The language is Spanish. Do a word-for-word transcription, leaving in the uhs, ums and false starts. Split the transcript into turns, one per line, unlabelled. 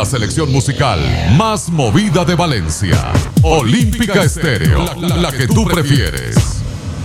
la selección musical más movida de Valencia. Olímpica Estéreo, la, la que tú prefieres.